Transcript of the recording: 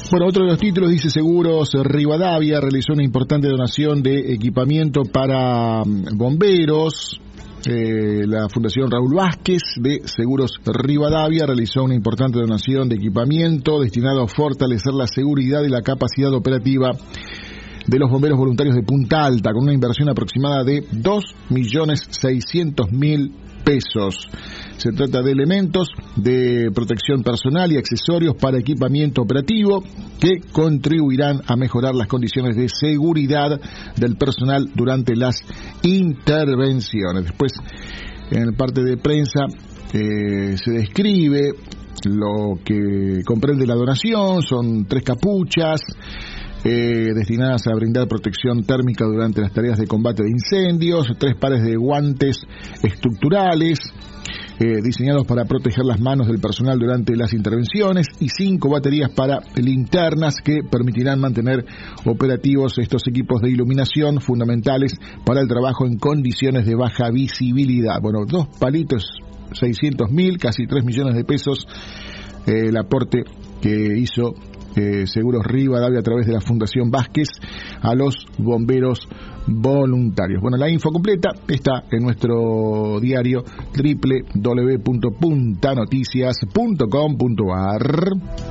Bueno, otro de los títulos dice: Seguros Rivadavia realizó una importante donación de equipamiento para bomberos. La Fundación Raúl Vázquez de Seguros Rivadavia realizó una importante donación de equipamiento destinado a fortalecer la seguridad y la capacidad operativa de los bomberos voluntarios de Punta Alta, con una inversión aproximada de 2.600.000 pesos. Se trata de elementos de protección personal y accesorios para equipamiento operativo que contribuirán a mejorar las condiciones de seguridad del personal durante las intervenciones. Después, en la parte de prensa, se describe lo que comprende la donación. Son 3 capuchas destinadas a brindar protección térmica durante las tareas de combate de incendios, 3 pares de guantes estructurales diseñados para proteger las manos del personal durante las intervenciones, y 5 baterías para linternas que permitirán mantener operativos estos equipos de iluminación fundamentales para el trabajo en condiciones de baja visibilidad. Bueno, 2 palitos, 600.000, casi 3 millones de pesos, el aporte que hizo Seguros Rivadavia a través de la Fundación Vázquez a los bomberos voluntarios. Bueno, la info completa está en nuestro diario www.puntanoticias.com.ar.